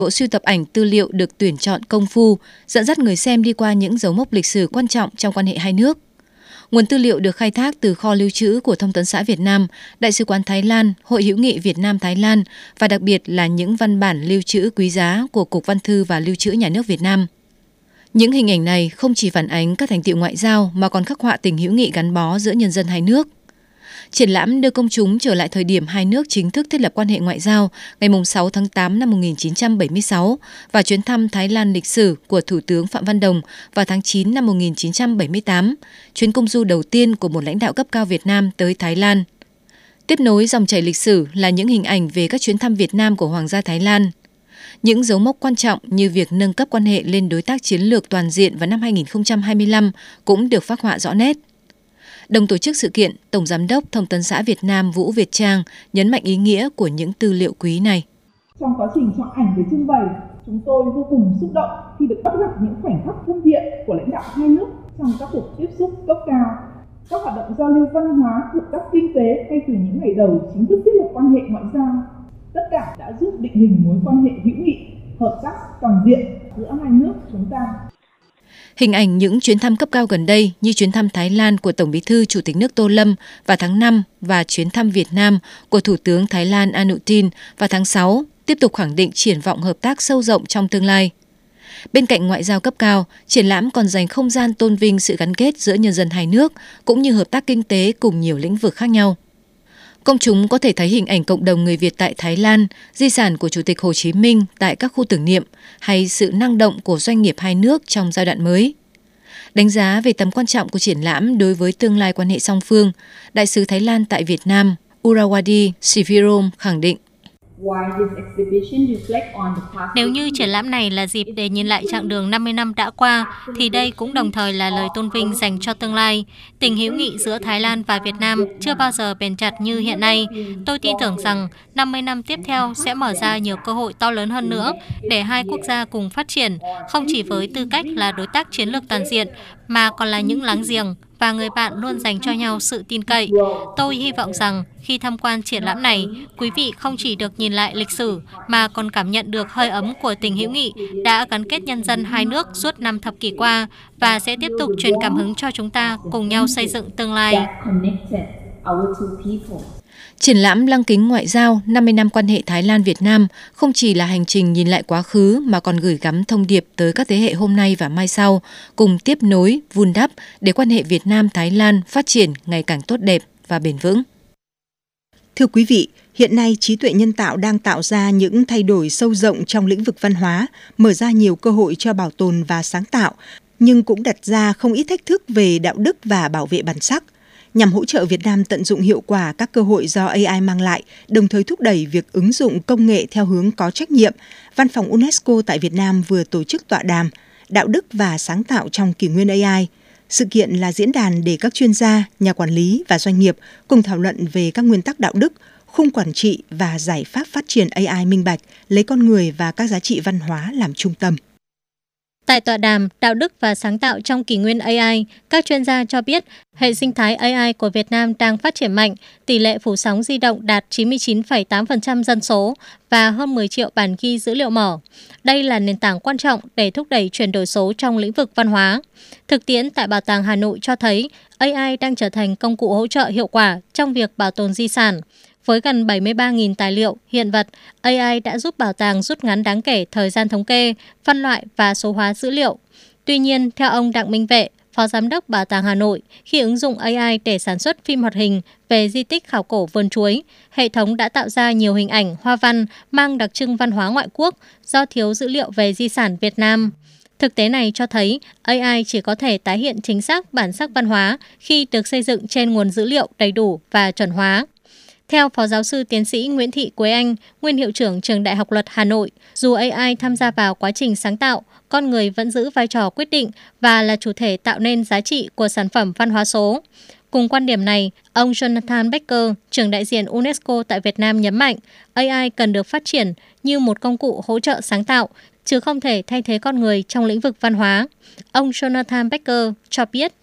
Bộ sưu tập ảnh tư liệu được tuyển chọn công phu, dẫn dắt người xem đi qua những dấu mốc lịch sử quan trọng trong quan hệ hai nước. Nguồn tư liệu được khai thác từ kho lưu trữ của Thông tấn xã Việt Nam, Đại sứ quán Thái Lan, Hội hữu nghị Việt Nam-Thái Lan và đặc biệt là những văn bản lưu trữ quý giá của Cục Văn thư và Lưu trữ Nhà nước Việt Nam. Những hình ảnh này không chỉ phản ánh các thành tựu ngoại giao mà còn khắc họa tình hữu nghị gắn bó giữa nhân dân hai nước. Triển lãm đưa công chúng trở lại thời điểm hai nước chính thức thiết lập quan hệ ngoại giao ngày 6 tháng 8 năm 1976 và chuyến thăm Thái Lan lịch sử của Thủ tướng Phạm Văn Đồng vào tháng 9 năm 1978, chuyến công du đầu tiên của một lãnh đạo cấp cao Việt Nam tới Thái Lan. Tiếp nối dòng chảy lịch sử là những hình ảnh về các chuyến thăm Việt Nam của Hoàng gia Thái Lan. Những dấu mốc quan trọng như việc nâng cấp quan hệ lên đối tác chiến lược toàn diện vào năm 2025 cũng được phác họa rõ nét. Đồng tổ chức sự kiện, Tổng Giám đốc Thông tấn xã Việt Nam Vũ Việt Trang nhấn mạnh ý nghĩa của những tư liệu quý này. Trong quá trình chọn ảnh để trưng bày, chúng tôi vô cùng xúc động khi được bắt gặp những khoảnh khắc thân thiện của lãnh đạo hai nước trong các cuộc tiếp xúc cấp cao, các hoạt động giao lưu văn hóa, hợp tác kinh tế ngay từ những ngày đầu chính thức thiết lập quan hệ ngoại giao. Tất cả đã giúp định hình mối quan hệ hữu nghị, hợp tác toàn diện giữa hai nước chúng ta. Hình ảnh những chuyến thăm cấp cao gần đây như chuyến thăm Thái Lan của Tổng Bí thư Chủ tịch nước Tô Lâm vào tháng 5 và chuyến thăm Việt Nam của Thủ tướng Thái Lan Anutin vào tháng 6 tiếp tục khẳng định triển vọng hợp tác sâu rộng trong tương lai. Bên cạnh ngoại giao cấp cao, triển lãm còn dành không gian tôn vinh sự gắn kết giữa nhân dân hai nước cũng như hợp tác kinh tế cùng nhiều lĩnh vực khác nhau. Công chúng có thể thấy hình ảnh cộng đồng người Việt tại Thái Lan, di sản của Chủ tịch Hồ Chí Minh tại các khu tưởng niệm hay sự năng động của doanh nghiệp hai nước trong giai đoạn mới. Đánh giá về tầm quan trọng của triển lãm đối với tương lai quan hệ song phương, Đại sứ Thái Lan tại Việt Nam Urawadi Sivirom khẳng định. Nếu như triển lãm này là dịp để nhìn lại chặng đường 50 năm đã qua, thì đây cũng đồng thời là lời tôn vinh dành cho tương lai. Tình hữu nghị giữa Thái Lan và Việt Nam chưa bao giờ bền chặt như hiện nay. Tôi tin tưởng rằng 50 năm tiếp theo sẽ mở ra nhiều cơ hội to lớn hơn nữa để hai quốc gia cùng phát triển, không chỉ với tư cách là đối tác chiến lược toàn diện, mà còn là những láng giềng và người bạn luôn dành cho nhau sự tin cậy. Tôi hy vọng rằng khi tham quan triển lãm này, quý vị không chỉ được nhìn lại lịch sử mà còn cảm nhận được hơi ấm của tình hữu nghị đã gắn kết nhân dân hai nước suốt 5 thập kỷ qua và sẽ tiếp tục truyền cảm hứng cho chúng ta cùng nhau xây dựng tương lai. Triển lãm Lăng kính ngoại giao 50 năm quan hệ Thái Lan-Việt Nam không chỉ là hành trình nhìn lại quá khứ mà còn gửi gắm thông điệp tới các thế hệ hôm nay và mai sau, cùng tiếp nối, vun đắp để quan hệ Việt Nam-Thái Lan phát triển ngày càng tốt đẹp và bền vững. Thưa quý vị, hiện nay trí tuệ nhân tạo đang tạo ra những thay đổi sâu rộng trong lĩnh vực văn hóa, mở ra nhiều cơ hội cho bảo tồn và sáng tạo, nhưng cũng đặt ra không ít thách thức về đạo đức và bảo vệ bản sắc. Nhằm hỗ trợ Việt Nam tận dụng hiệu quả các cơ hội do AI mang lại, đồng thời thúc đẩy việc ứng dụng công nghệ theo hướng có trách nhiệm, Văn phòng UNESCO tại Việt Nam vừa tổ chức tọa đàm Đạo đức và sáng tạo trong kỷ nguyên AI. Sự kiện là diễn đàn để các chuyên gia, nhà quản lý và doanh nghiệp cùng thảo luận về các nguyên tắc đạo đức, khung quản trị và giải pháp phát triển AI minh bạch, lấy con người và các giá trị văn hóa làm trung tâm. Tại tọa đàm Đạo đức và sáng tạo trong kỷ nguyên AI, các chuyên gia cho biết hệ sinh thái AI của Việt Nam đang phát triển mạnh, tỷ lệ phủ sóng di động đạt 99,8% dân số và hơn 10 triệu bản ghi dữ liệu mở. Đây là nền tảng quan trọng để thúc đẩy chuyển đổi số trong lĩnh vực văn hóa. Thực tiễn tại Bảo tàng Hà Nội cho thấy AI đang trở thành công cụ hỗ trợ hiệu quả trong việc bảo tồn di sản. Với gần 73.000 tài liệu, hiện vật, AI đã giúp bảo tàng rút ngắn đáng kể thời gian thống kê, phân loại và số hóa dữ liệu. Tuy nhiên, theo ông Đặng Minh Vệ, Phó Giám đốc Bảo tàng Hà Nội, khi ứng dụng AI để sản xuất phim hoạt hình về di tích khảo cổ Vườn Chuối, hệ thống đã tạo ra nhiều hình ảnh, hoa văn mang đặc trưng văn hóa ngoại quốc do thiếu dữ liệu về di sản Việt Nam. Thực tế này cho thấy AI chỉ có thể tái hiện chính xác bản sắc văn hóa khi được xây dựng trên nguồn dữ liệu đầy đủ và chuẩn hóa. Theo Phó Giáo sư Tiến sĩ Nguyễn Thị Quế Anh, nguyên hiệu trưởng Trường Đại học Luật Hà Nội, dù AI tham gia vào quá trình sáng tạo, con người vẫn giữ vai trò quyết định và là chủ thể tạo nên giá trị của sản phẩm văn hóa số. Cùng quan điểm này, ông Jonathan Becker, trưởng đại diện UNESCO tại Việt Nam nhấn mạnh, AI cần được phát triển như một công cụ hỗ trợ sáng tạo, chứ không thể thay thế con người trong lĩnh vực văn hóa. Ông Jonathan Becker cho biết,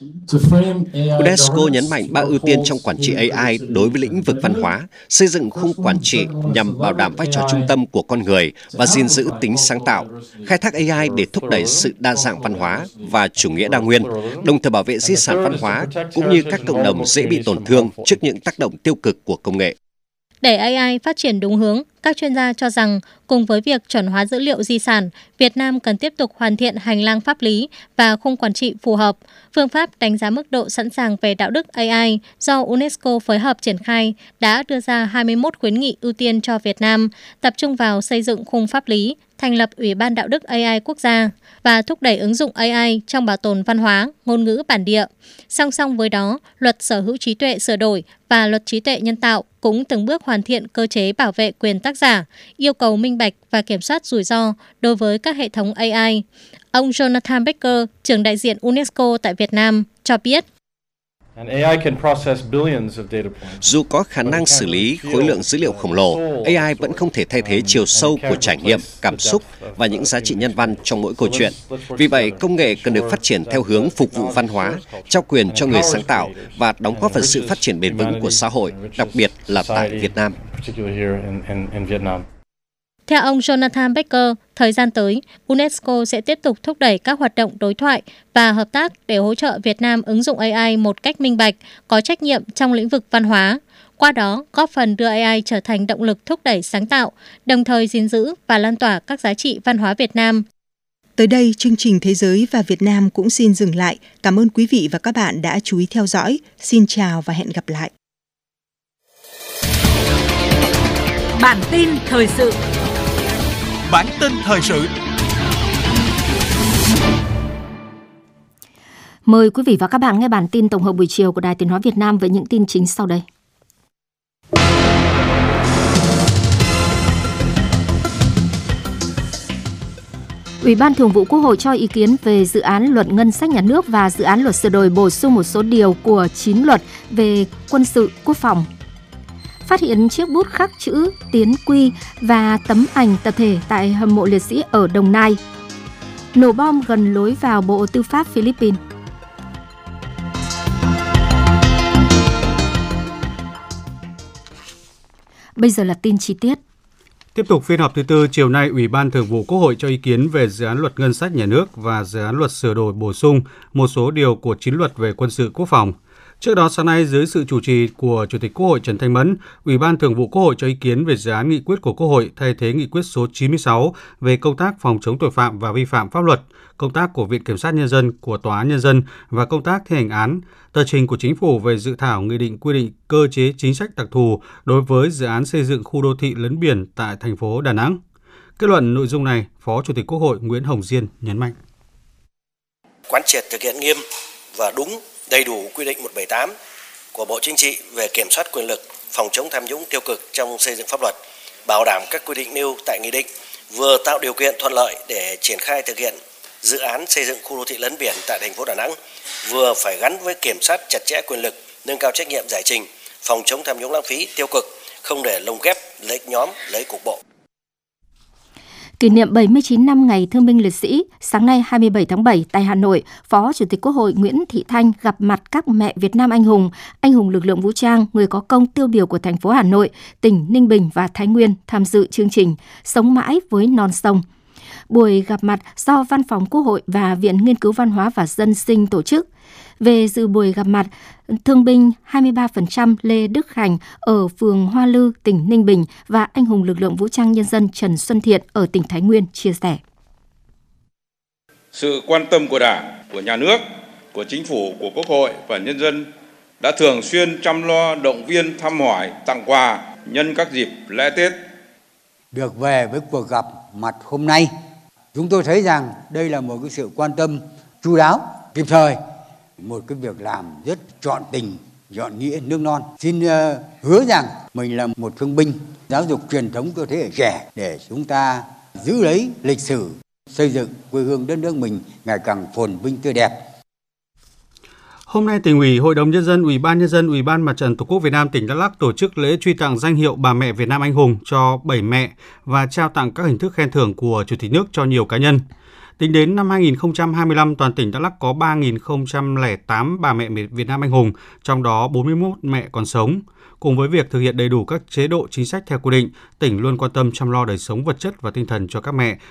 UNESCO nhấn mạnh 3 ưu tiên trong quản trị AI đối với lĩnh vực văn hóa, xây dựng khung quản trị nhằm bảo đảm vai trò trung tâm của con người và gìn giữ tính sáng tạo, khai thác AI để thúc đẩy sự đa dạng văn hóa và chủ nghĩa đa nguyên, đồng thời bảo vệ di sản văn hóa cũng như các cộng đồng dễ bị tổn thương trước những tác động tiêu cực của công nghệ. Để AI phát triển đúng hướng, các chuyên gia cho rằng cùng với việc chuẩn hóa dữ liệu di sản, Việt Nam cần tiếp tục hoàn thiện hành lang pháp lý và khung quản trị phù hợp. Phương pháp đánh giá mức độ sẵn sàng về đạo đức AI do UNESCO phối hợp triển khai đã đưa ra 21 khuyến nghị ưu tiên cho Việt Nam, tập trung vào xây dựng khung pháp lý, thành lập Ủy ban Đạo đức AI quốc gia và thúc đẩy ứng dụng AI trong bảo tồn văn hóa, ngôn ngữ bản địa. Song song với đó, Luật Sở hữu trí tuệ sửa đổi và Luật Trí tuệ nhân tạo cũng từng bước hoàn thiện cơ chế bảo vệ quyền tác giả, yêu cầu minh bạch và kiểm soát rủi ro đối với các hệ thống AI. Ông Jonathan Baker, trưởng đại diện UNESCO tại Việt Nam, cho biết. Dù có khả năng xử lý khối lượng dữ liệu khổng lồ, AI vẫn không thể thay thế chiều sâu của trải nghiệm, cảm xúc và những giá trị nhân văn trong mỗi câu chuyện. Vì vậy, công nghệ cần được phát triển theo hướng phục vụ văn hóa, trao quyền cho người sáng tạo và đóng góp vào sự phát triển bền vững của xã hội, đặc biệt là tại Việt Nam. Theo ông Jonathan Baker, thời gian tới, UNESCO sẽ tiếp tục thúc đẩy các hoạt động đối thoại và hợp tác để hỗ trợ Việt Nam ứng dụng AI một cách minh bạch, có trách nhiệm trong lĩnh vực văn hóa. Qua đó, góp phần đưa AI trở thành động lực thúc đẩy sáng tạo, đồng thời gìn giữ và lan tỏa các giá trị văn hóa Việt Nam. Tới đây, chương trình Thế giới và Việt Nam cũng xin dừng lại. Cảm ơn quý vị và các bạn đã chú ý theo dõi. Xin chào và hẹn gặp lại. Bản tin thời sự. Bản tin thời sự. Mời quý vị và các bạn nghe bản tin tổng hợp buổi chiều của Đài Tiếng nói Việt Nam với những tin chính sau đây. Ủy ban Thường vụ Quốc hội cho ý kiến về dự án luật ngân sách nhà nước và dự án luật sửa đổi bổ sung một số điều của 9 luật về quân sự quốc phòng. Phát hiện chiếc bút khắc chữ Tiến Quy và tấm ảnh tập thể tại hầm mộ liệt sĩ ở Đồng Nai. Nổ bom gần lối vào Bộ Tư pháp Philippines. Bây giờ là tin chi tiết. Tiếp tục phiên họp thứ tư, chiều nay, Ủy ban Thường vụ Quốc hội cho ý kiến về dự án luật ngân sách nhà nước và dự án luật sửa đổi bổ sung một số điều của 9 luật về quân sự quốc phòng. Trước đó, sáng nay, dưới sự chủ trì của Chủ tịch Quốc hội Trần Thanh Mẫn, Ủy ban Thường vụ Quốc hội cho ý kiến về dự án nghị quyết của Quốc hội thay thế nghị quyết số 96 về công tác phòng chống tội phạm và vi phạm pháp luật, công tác của Viện Kiểm sát Nhân dân, của Tòa án Nhân dân và công tác thi hành án, tờ trình của Chính phủ về dự thảo nghị định quy định cơ chế chính sách đặc thù đối với dự án xây dựng khu đô thị lấn biển tại thành phố Đà Nẵng. Kết luận nội dung này, Phó Chủ tịch Quốc hội Nguyễn Hồng Diên nhấn mạnh. Quán triệt thực hiện nghiêm và đúng đầy đủ quy định 178 của Bộ Chính trị về kiểm soát quyền lực, phòng chống tham nhũng tiêu cực trong xây dựng pháp luật, bảo đảm các quy định nêu tại nghị định, vừa tạo điều kiện thuận lợi để triển khai thực hiện dự án xây dựng khu đô thị lấn biển tại thành phố Đà Nẵng, vừa phải gắn với kiểm soát chặt chẽ quyền lực, nâng cao trách nhiệm giải trình, phòng chống tham nhũng lãng phí tiêu cực, không để lồng ghép, lợi ích nhóm, lợi ích cục bộ. Kỷ niệm 79 năm Ngày Thương binh Liệt sĩ, sáng nay 27 tháng 7 tại Hà Nội, Phó Chủ tịch Quốc hội Nguyễn Thị Thanh gặp mặt các mẹ Việt Nam anh hùng lực lượng vũ trang, người có công tiêu biểu của thành phố Hà Nội, tỉnh Ninh Bình và Thái Nguyên tham dự chương trình Sống mãi với non sông. Buổi gặp mặt do Văn phòng Quốc hội và Viện Nghiên cứu Văn hóa và Dân sinh tổ chức. Về dự buổi gặp mặt, thương binh 23% Lê Đức Khánh ở phường Hoa Lư, tỉnh Ninh Bình và anh hùng lực lượng vũ trang nhân dân Trần Xuân Thiện ở tỉnh Thái Nguyên chia sẻ. Sự quan tâm của Đảng, của Nhà nước, của Chính phủ, của Quốc hội và nhân dân đã thường xuyên chăm lo, động viên, thăm hỏi, tặng quà nhân các dịp lễ Tết. Được về với cuộc gặp mặt hôm nay, chúng tôi thấy rằng đây là một cái sự quan tâm chu đáo, kịp thời, một cái việc làm rất trọn tình, trọn nghĩa nước non. Xin hứa rằng mình là một thương binh, giáo dục truyền thống cho thế hệ trẻ để chúng ta giữ lấy lịch sử, xây dựng quê hương đất nước mình ngày càng phồn vinh tươi đẹp. Hôm nay, Tỉnh ủy, Hội đồng Nhân dân, Ủy ban Nhân dân, Ủy ban Mặt trận Tổ quốc Việt Nam tỉnh Đắk Lắk tổ chức lễ truy tặng danh hiệu Bà mẹ Việt Nam anh hùng cho 7 mẹ và trao tặng các hình thức khen thưởng của Chủ tịch nước cho nhiều cá nhân. Tính đến năm 2025, toàn tỉnh Đắk Lắk có 3.008 bà mẹ Việt Nam anh hùng, trong đó 41 mẹ còn sống. Cùng với việc thực hiện đầy đủ các chế độ chính sách theo quy định, tỉnh luôn quan tâm chăm lo đời sống vật chất và tinh thần cho các mẹ